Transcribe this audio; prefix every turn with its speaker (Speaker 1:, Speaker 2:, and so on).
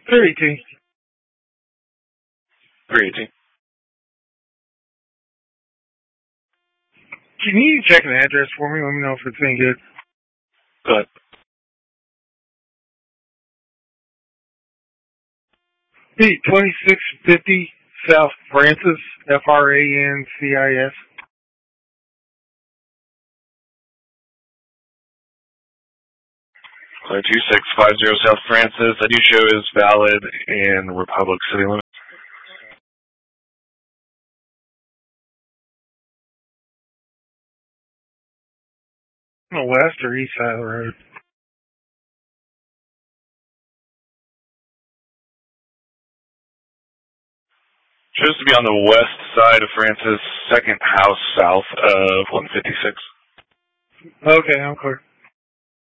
Speaker 1: 318.
Speaker 2: 318.
Speaker 1: Can you check an address for me? Let me know if it's any good.
Speaker 2: Go ahead.
Speaker 1: Hey, 2650 South Francis, Francis.
Speaker 2: 2650 South Francis. I do show is valid in Republic City limits.
Speaker 1: On the west or east side of the road?
Speaker 2: Shows to be on the west side of Francis, second house south of 156.
Speaker 1: Okay, I'm clear.